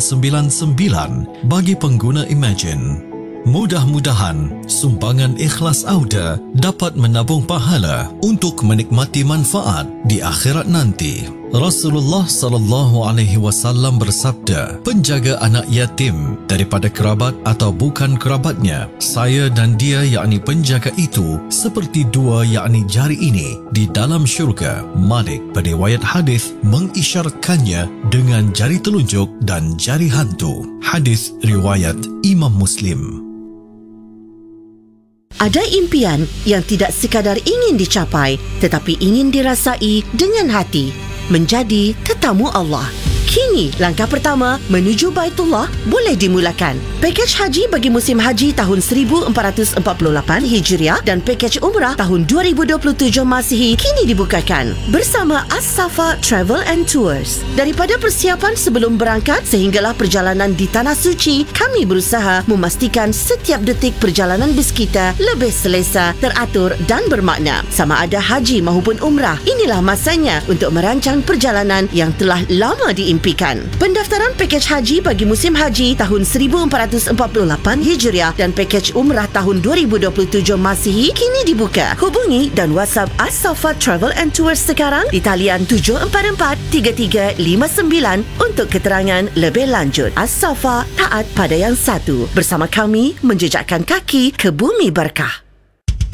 bagi pengguna Imagine. Mudah-mudahan sumbangan ikhlas Auda dapat menabung pahala untuk menikmati manfaat di akhirat nanti. Rasulullah SAW bersabda, penjaga anak yatim daripada kerabat atau bukan kerabatnya, saya dan dia yakni penjaga itu seperti dua yakni jari ini di dalam syurga. Malik beriwayat hadis mengisyaratkannya dengan jari telunjuk dan jari hantu. Hadis riwayat Imam Muslim. Ada impian yang tidak sekadar ingin dicapai tetapi ingin dirasai dengan hati, menjadi tetamu Allah. Kini, langkah pertama menuju Baitullah boleh dimulakan. Pakej haji bagi musim haji tahun 1448 Hijriah dan pakej umrah tahun 2027 Masihi kini dibukakan bersama As-Safa Travel and Tours. Daripada persiapan sebelum berangkat sehinggalah perjalanan di Tanah Suci, kami berusaha memastikan setiap detik perjalanan bus kita lebih selesa, teratur dan bermakna. Sama ada haji maupun umrah, inilah masanya untuk merancang perjalanan yang telah lama diimpikan. Pendaftaran pakej haji bagi musim haji tahun 1448 Hijriah dan pakej umrah tahun 2027 Masihi kini dibuka. Hubungi dan WhatsApp As-Safa Travel and Tours sekarang di talian 744-3359 untuk keterangan lebih lanjut. As-Safa, taat pada yang satu. Bersama kami menjejakkan kaki ke bumi berkah.